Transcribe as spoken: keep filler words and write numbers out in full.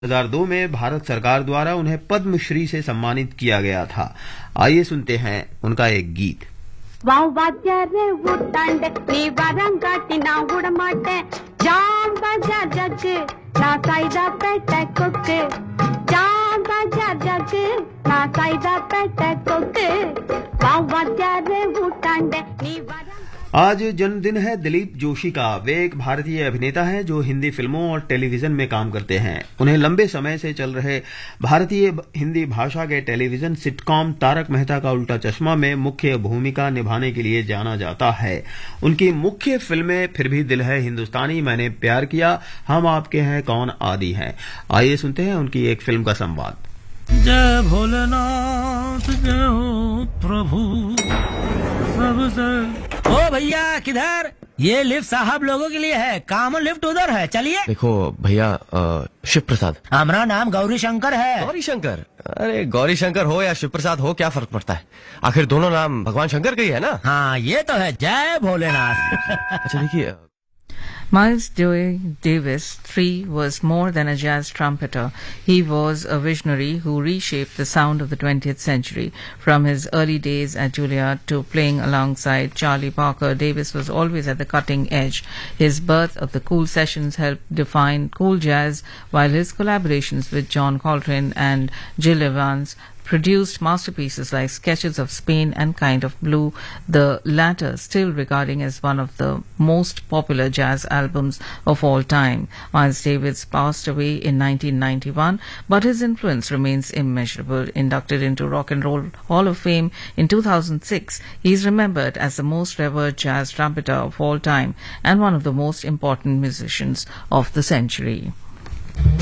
दो हज़ार दो में भारत सरकार द्वारा उन्हें पद्मश्री से सम्मानित किया गया था। आइए सुनते हैं उनका एक गीत। वाव वाद्यारे उट्टांडे नी वरंगाटिना उड़माटे जाम बाजा जग ना साइदा पेटे कुके जाम बाजा जग ना साइदा पेटे कुके वाव वाद्यारे उट्टांडे नी वरंगा। आज जन्मदिन है दिलीप जोशी का। वे एक भारतीय अभिनेता हैं जो हिंदी फिल्मों और टेलीविजन में काम करते हैं। उन्हें लंबे समय से चल रहे भारतीय हिंदी भाषा के टेलीविजन सिटकॉम तारक मेहता का उल्टा चश्मा में मुख्य भूमिका निभाने के लिए जाना जाता है। उनकी मुख्य फिल्में फिर भी दिल है हिंदुस्तानी, मैंने प्यार किया, हम आपके हैं कौन आदि हैं। आइए सुनते हैं उनकी एक फिल्म का संवाद। जय भोलेनाथ, जय हो प्रभु सबसे। ओ भैया किधर? ये लिफ्ट साहब लोगों के लिए है, कॉमन लिफ्ट उधर है, चलिए। देखो भैया, शिव प्रसाद। हमारा नाम गौरी शंकर है। गौरी शंकर? अरे गौरी शंकर हो या शिव प्रसाद हो, क्या फर्क पड़ता है? आखिर दोनों नाम भगवान शंकर के ही है ना। हाँ ये तो है, जय भोलेनाथ। अच्छा देखिए, Miles Davis the third was more than a jazz trumpeter. He was a visionary who reshaped the sound of the twentieth century. From his early days at Juilliard to playing alongside Charlie Parker, Davis was always at the cutting edge. His birth of the Cool Sessions helped define cool jazz, while his collaborations with John Coltrane and Gil Evans produced masterpieces like Sketches of Spain and Kind of Blue, the latter still regarding as one of the most popular jazz albums of all time. Miles Davis passed away in nineteen ninety-one, but his influence remains immeasurable. Inducted into Rock and Roll Hall of Fame in two thousand six, he is remembered as the most revered jazz trumpeter of all time and one of the most important musicians of the century.